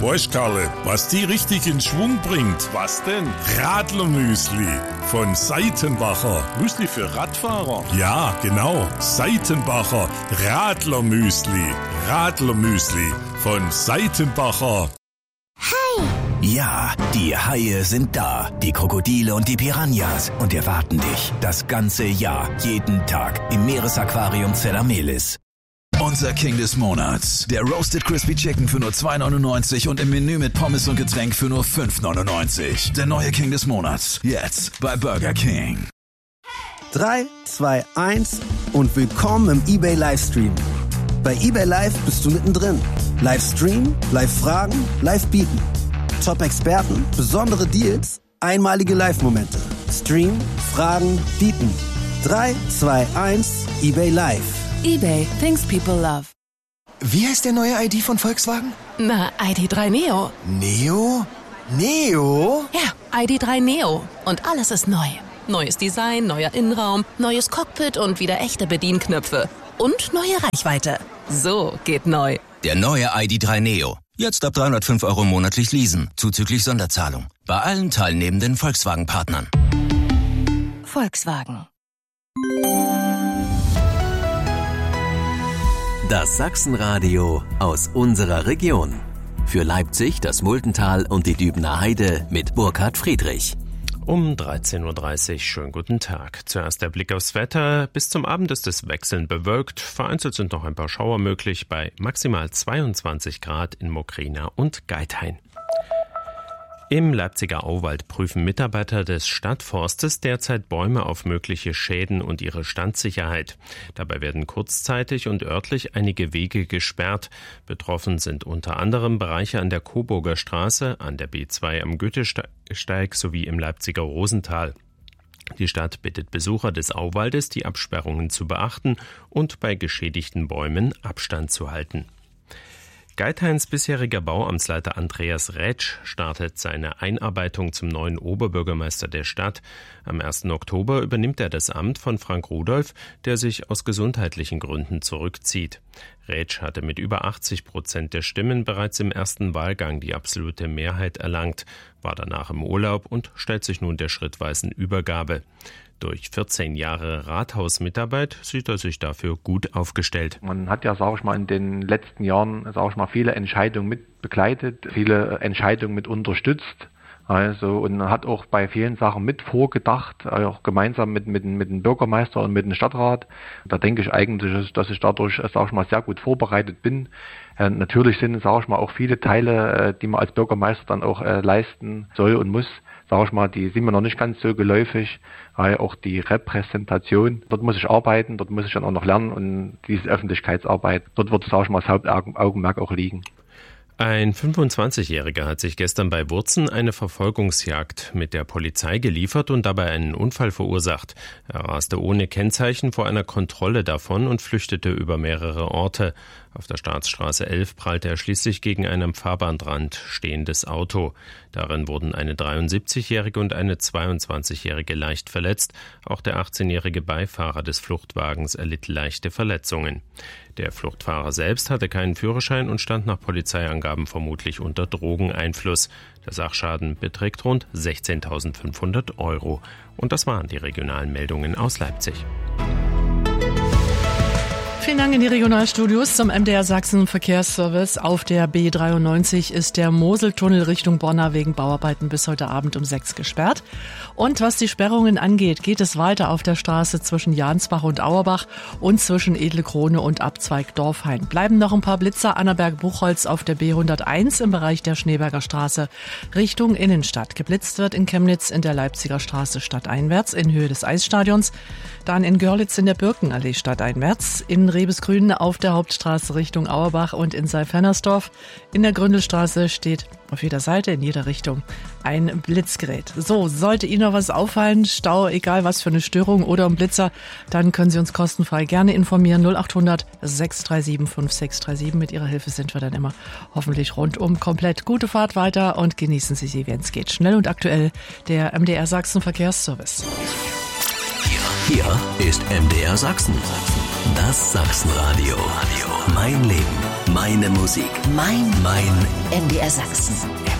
Weißt, Karle, was die richtig in Schwung bringt? Was denn? Radlermüsli von Seitenbacher. Müsli für Radfahrer? Ja, genau. Seitenbacher Radlermüsli. Radlermüsli von Seitenbacher. Hi! Ja, die Haie sind da. Die Krokodile und die Piranhas. Und erwarten dich das ganze Jahr, jeden Tag im Meeresaquarium Zellamelis. Unser King des Monats. Der Roasted Crispy Chicken für nur 2,99 und im Menü mit Pommes und Getränk für nur 5,99. Der neue King des Monats. Jetzt bei Burger King. 3, 2, 1 und willkommen im eBay Livestream. Bei eBay Live bist du mittendrin. Livestream, Live-Fragen, Live-Bieten. Top-Experten, besondere Deals, einmalige Live-Momente. Stream, Fragen, Bieten. 3, 2, 1, eBay Live. eBay, things people love. Wie heißt der neue ID von Volkswagen? Na, ID3 Neo. Neo? Neo? Ja, ID3 Neo. Und alles ist neu. Neues Design, neuer Innenraum, neues Cockpit und wieder echte Bedienknöpfe. Und neue Reichweite. So geht neu. Der neue ID3 Neo. Jetzt ab 305 € monatlich leasen, zuzüglich Sonderzahlung. Bei allen teilnehmenden Volkswagen-Partnern. Volkswagen. Das Sachsenradio aus unserer Region. Für Leipzig, das Multental und die Dübener Heide mit Burkhard Friedrich. Um 13.30 Uhr, schönen guten Tag. Zuerst der Blick aufs Wetter. Bis zum Abend ist es wechselnd bewölkt. Vereinzelt sind noch ein paar Schauer möglich bei maximal 22 Grad in Mokrina und Geithain. Im Leipziger Auwald prüfen Mitarbeiter des Stadtforstes derzeit Bäume auf mögliche Schäden und ihre Standsicherheit. Dabei werden kurzzeitig und örtlich einige Wege gesperrt. Betroffen sind unter anderem Bereiche an der Coburger Straße, an der B2 am Goethesteig sowie im Leipziger Rosental. Die Stadt bittet Besucher des Auwaldes, die Absperrungen zu beachten und bei geschädigten Bäumen Abstand zu halten. Geithains bisheriger Bauamtsleiter Andreas Rätsch startet seine Einarbeitung zum neuen Oberbürgermeister der Stadt. Am 1. Oktober übernimmt er das Amt von Frank Rudolph, der sich aus gesundheitlichen Gründen zurückzieht. Rätsch hatte mit über 80% der Stimmen bereits im ersten Wahlgang die absolute Mehrheit erlangt, war danach im Urlaub und stellt sich nun der schrittweisen Übergabe. Durch 14 Jahre Rathausmitarbeit sieht er sich dafür gut aufgestellt. Man hat ja, in den letzten Jahren, viele Entscheidungen mit begleitet, viele Entscheidungen mit unterstützt. Und hat auch bei vielen Sachen mit vorgedacht, auch gemeinsam mit dem Bürgermeister und mit dem Stadtrat. Da denke ich eigentlich, dass ich dadurch, sehr gut vorbereitet bin. Natürlich sind es, auch viele Teile, die man als Bürgermeister dann auch leisten soll und muss. Die sind mir noch nicht ganz so geläufig. Auch die Repräsentation, dort muss ich arbeiten, dort muss ich dann auch noch lernen und diese Öffentlichkeitsarbeit, dort wird, das Hauptaugenmerk auch liegen. Ein 25-Jähriger hat sich gestern bei Wurzen eine Verfolgungsjagd mit der Polizei geliefert und dabei einen Unfall verursacht. Er raste ohne Kennzeichen vor einer Kontrolle davon und flüchtete über mehrere Orte. Auf der Staatsstraße 11 prallte er schließlich gegen ein am Fahrbahnrand stehendes Auto. Darin wurden eine 73-Jährige und eine 22-Jährige leicht verletzt. Auch der 18-jährige Beifahrer des Fluchtwagens erlitt leichte Verletzungen. Der Fluchtfahrer selbst hatte keinen Führerschein und stand nach Polizeiangaben vermutlich unter Drogeneinfluss. Der Sachschaden beträgt rund 16.500 €. Und das waren die regionalen Meldungen aus Leipzig. Vielen Dank in die Regionalstudios zum MDR Sachsen Verkehrsservice. Auf der B93 ist der Moseltunnel Richtung Bonner wegen Bauarbeiten bis heute Abend um 6 gesperrt. Und was die Sperrungen angeht, geht es weiter auf der Straße zwischen Jansbach und Auerbach und zwischen Edle Krone und Abzweig Dorfhain. Bleiben noch ein paar Blitzer Annaberg-Buchholz auf der B101 im Bereich der Schneeberger Straße Richtung Innenstadt. Geblitzt wird in Chemnitz in der Leipziger Straße stadteinwärts in Höhe des Eisstadions. Dann in Görlitz in der Birkenallee stadteinwärts, in Rebesgrün auf der Hauptstraße Richtung Auerbach und in Saalfernersdorf. In der Gründelstraße steht auf jeder Seite, in jeder Richtung, ein Blitzgerät. So, sollte Ihnen noch was auffallen, Stau, egal was für eine Störung oder ein Blitzer, dann können Sie uns kostenfrei gerne informieren. 0800 637 5637. Mit Ihrer Hilfe sind wir dann immer hoffentlich rundum komplett. Gute Fahrt weiter und genießen Sie sie, wenn es geht. Schnell und aktuell, der MDR Sachsen Verkehrsservice. Hier ist MDR Sachsen. Das Sachsenradio. Mein Leben. Meine Musik. Mein MDR Sachsen.